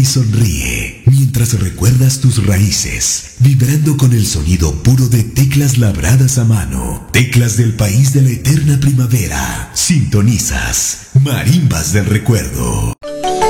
Y sonríe mientras recuerdas tus raíces, vibrando con el sonido puro de teclas labradas a mano, teclas del país de la eterna primavera. Sintonizas Marimbas del Recuerdo.